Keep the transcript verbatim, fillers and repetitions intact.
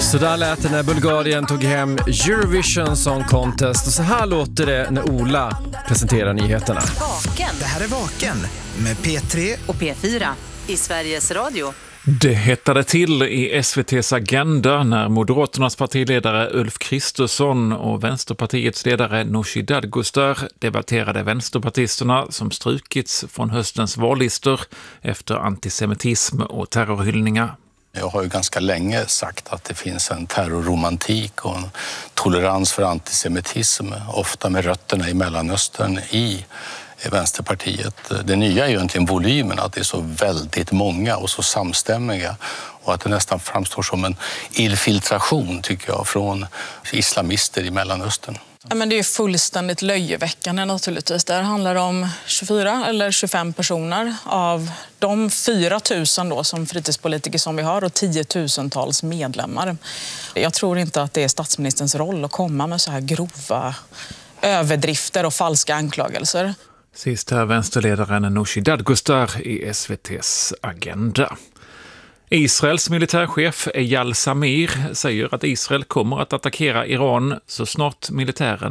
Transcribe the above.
Så där lät det när Bulgarien tog hem Eurovision Song Contest. Och så här låter det när Ola presenterar nyheterna. Vaken. Det här är Vaken med P tre Och P fyra i Sveriges Radio. Det hettade till i S V T:s Agenda när Moderaternas partiledare Ulf Kristersson och Vänsterpartiets ledare Nooshi Dadgostar debatterade vänsterpartisterna som strukits från höstens vallistor efter antisemitism och terrorhyllningar. Jag har ju ganska länge sagt att det finns en terrorromantik och en tolerans för antisemitism, ofta med rötterna i Mellanöstern i Vänsterpartiet. Det nya är ju egentligen volymen, att det är så väldigt många och så samstämmiga och att det nästan framstår som en infiltration, tycker jag, från islamister i Mellanöstern. Ja, men det är fullständigt löjeväckande naturligtvis. Det handlar om tjugofyra eller tjugofem personer av de fyra tusen då som fritidspolitiker som vi har och tiotusentals medlemmar. Jag tror inte att det är statsministerns roll att komma med så här grova överdrifter och falska anklagelser. Sist här vänsterledaren Nooshi Dadgostar i S V T:s Agenda. Israels militärchef Eyal Zamir säger att Israel kommer att attackera Iran så snart militären